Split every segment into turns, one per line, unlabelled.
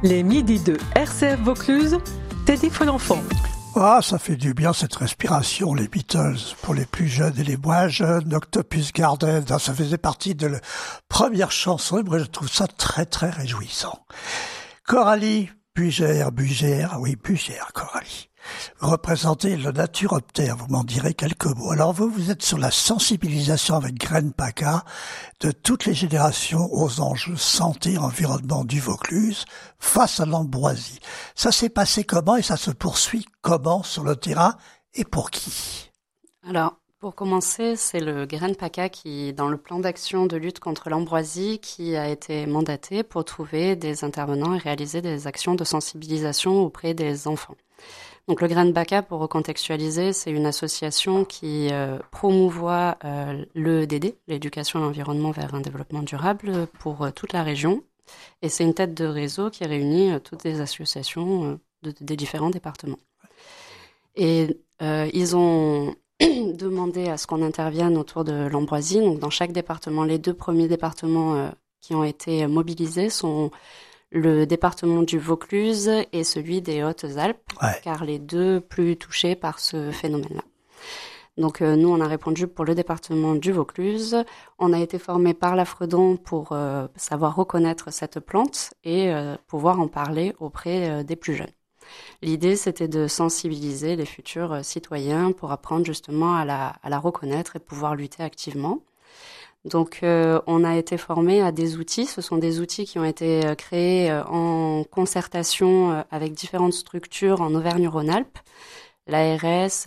Les midis de RCF Vaucluse, Teddy Folenfant.
Ah, ça fait du bien cette respiration, les Beatles, pour les plus jeunes et les moins jeunes, Octopus Garden, ça faisait partie de la première chanson, et moi je trouve ça très très réjouissant. Coralie Bugère, Coralie. Vous représentez le Naturoptère, vous m'en direz quelques mots. Alors vous êtes sur la sensibilisation avec Graines PACA de toutes les générations aux enjeux santé et environnement du Vaucluse face à l'ambroisie. Ça s'est passé comment et ça se poursuit comment sur le terrain et pour qui?
Alors, pour commencer, c'est le Graines PACA qui, dans le plan d'action de lutte contre l'ambroisie, qui a été mandaté pour trouver des intervenants et réaliser des actions de sensibilisation auprès des enfants. Donc le Graines PACA, pour recontextualiser, c'est une association qui promouvoit l'EDD, l'éducation et l'environnement vers un développement durable, pour toute la région. Et c'est une tête de réseau qui réunit toutes les associations des différents départements. Et ils ont demandé à ce qu'on intervienne autour de l'ambroisie. Donc dans chaque département, les 2 premiers départements qui ont été mobilisés sont le département du Vaucluse et celui des Hautes-Alpes, car les 2 plus touchés par ce phénomène-là. Donc nous, on a répondu pour le département du Vaucluse. On a été formé par la Fredon pour savoir reconnaître cette plante et pouvoir en parler auprès des plus jeunes. L'idée, c'était de sensibiliser les futurs citoyens pour apprendre justement à la reconnaître et pouvoir lutter activement. Donc, on a été formé à des outils. Ce sont des outils qui ont été créés en concertation avec différentes structures en Auvergne-Rhône-Alpes, l'ARS,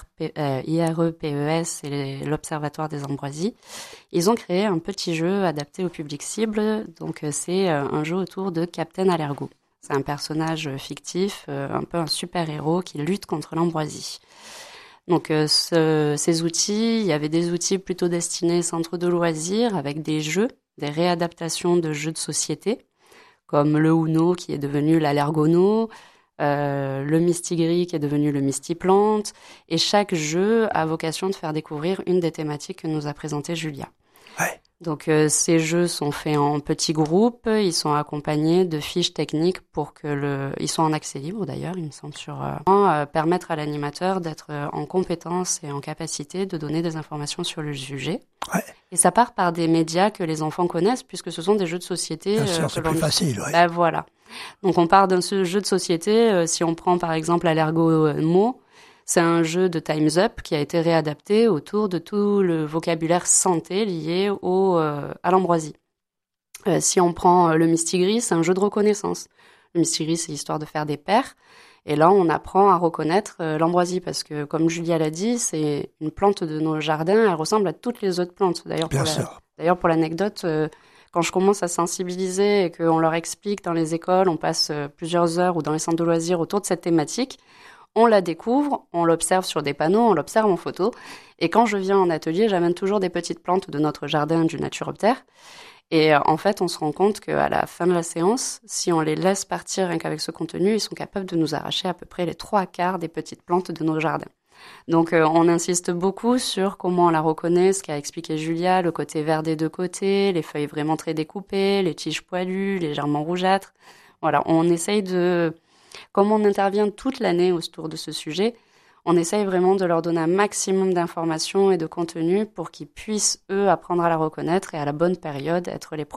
IRE-PES et l'Observatoire des ambroisies. Ils ont créé un petit jeu adapté au public cible. Donc, c'est un jeu autour de Captain Allergo. C'est un personnage fictif, un peu un super-héros qui lutte contre l'ambroisie. Donc ces outils, il y avait des outils plutôt destinés centre de loisirs avec des jeux, des réadaptations de jeux de société, comme le Uno qui est devenu l'Allergono, le Mistigris qui est devenu le Mistiplante, et chaque jeu a vocation de faire découvrir une des thématiques que nous a présentées Julia.
Ouais.
Donc ces jeux sont faits en petits groupes, ils sont accompagnés de fiches techniques pour que ils sont en accès libre d'ailleurs, il me semble, permettre à l'animateur d'être en compétence et en capacité de donner des informations sur le sujet.
Ouais.
Et ça part par des médias que les enfants connaissent puisque ce sont des jeux de société.
Bien sûr, c'est plus facile. Ouais.
Ben, voilà. Donc on part d'un jeu de société. Si on prend par exemple l'Allergomo, c'est un jeu de Time's Up qui a été réadapté autour de tout le vocabulaire santé lié à l'ambroisie. Si on prend le Mistigris, c'est un jeu de reconnaissance. Le Mistigris, c'est l'histoire de faire des paires. Et là, on apprend à reconnaître l'ambroisie parce que, comme Julia l'a dit, c'est une plante de nos jardins. Elle ressemble à toutes les autres plantes. D'ailleurs, pour l'anecdote, quand je commence à sensibiliser et qu'on leur explique dans les écoles, on passe plusieurs heures ou dans les centres de loisirs autour de cette thématique, on la découvre, on l'observe sur des panneaux, on l'observe en photo. Et quand je viens en atelier, j'amène toujours des petites plantes de notre jardin du Naturoptère. Et en fait, on se rend compte qu'à la fin de la séance, si on les laisse partir rien qu'avec ce contenu, ils sont capables de nous arracher à peu près les 3/4 des petites plantes de nos jardins. Donc on insiste beaucoup sur comment on la reconnaît, ce qu'a expliqué Julia, le côté vert des 2 côtés, les feuilles vraiment très découpées, les tiges poilues, légèrement rougeâtres. Voilà, on essaye comme on intervient toute l'année autour de ce sujet, on essaye vraiment de leur donner un maximum d'informations et de contenu pour qu'ils puissent, eux, apprendre à la reconnaître et à la bonne période être les